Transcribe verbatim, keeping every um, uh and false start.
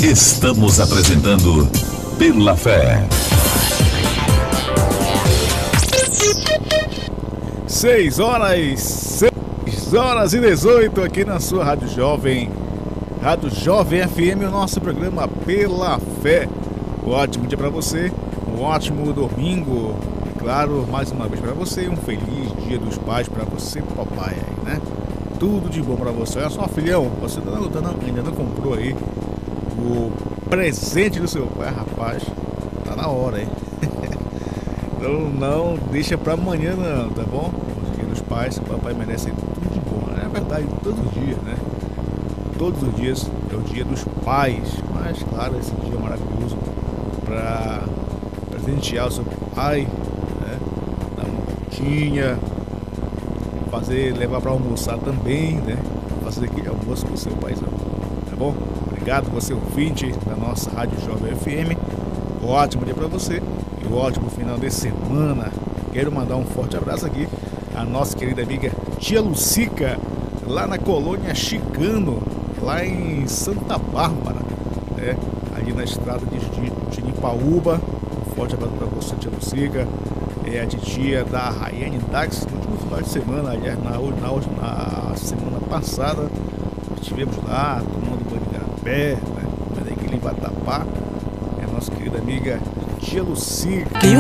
Estamos apresentando Pela Fé. Seis horas, seis horas e dezoito aqui na sua Rádio Jovem, Rádio Jovem F M, o nosso programa Pela Fé. Um ótimo dia para você, um ótimo domingo, e claro, mais uma vez para você, um feliz Dia dos Pais para você, papai, aí, né? Tudo de bom para você. Olha só, filhão, você ainda não, ainda não comprou aí o presente do seu pai, rapaz, tá na hora, hein? Então não deixa pra amanhã não, tá bom? Dia dos Pais, o papai merece tudo de bom. É verdade, todos os dias, né? Todos os dias é o Dia dos Pais, mas claro, esse dia é maravilhoso pra presentear o seu pai, né? Dar uma curtinha, fazer, levar pra almoçar também, né? Fazer aquele almoço com o seu paizão, tá bom? Obrigado, você ouvinte da nossa Rádio Jovem F M. Um ótimo dia pra você e um ótimo final de semana. Quero mandar um forte abraço aqui à nossa querida amiga Tia Lucica, lá na colônia Chicano, lá em Santa Bárbara, né? Ali na estrada de Tinipaúba. Um forte abraço para você, Tia Lucica. É a titia da Rayane Dax. No último final de semana, aliás, na, na, na semana passada, estivemos lá tomando banho de garapé, né? Mas aí que ele vai tapar é a nossa querida amiga Tia Lucica.